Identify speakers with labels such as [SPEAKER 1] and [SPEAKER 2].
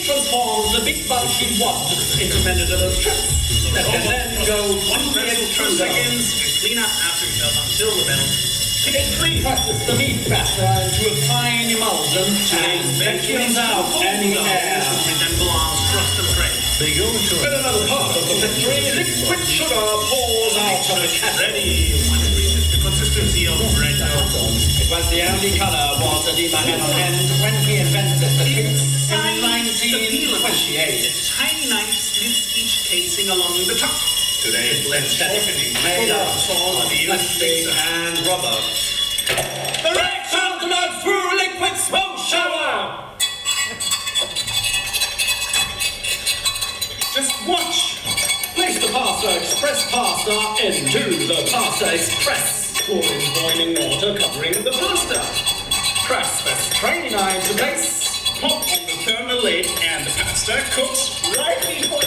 [SPEAKER 1] transforms the big bulky wad into manageable strips that can then go
[SPEAKER 2] One vessel per seconds and clean up after yourself until the bell.
[SPEAKER 1] It presses the meat batter into a fine emulsion and vacuums out any air.
[SPEAKER 2] Resemble arms thrust and prey.
[SPEAKER 3] They go into
[SPEAKER 1] In another part of the factory, liquid sugar pours out of the kettle.
[SPEAKER 2] Ready when it reaches the consistency of bread dough.
[SPEAKER 1] It was the only color Walter Diemer had on hand when he invented the case in 1928.
[SPEAKER 2] Tiny knife slits each casing along the top. Today, let's shortening
[SPEAKER 1] Made up
[SPEAKER 2] all of the
[SPEAKER 1] plastic and rubber. The Rex Ultimate Through Liquid Smoke Shower! Just watch! Place the Pasta Express pasta into the Pasta Express. Pour in boiling water covering the pasta. Press the straining iron to place.
[SPEAKER 2] Pop on the thermal lid and the pasta cooks right before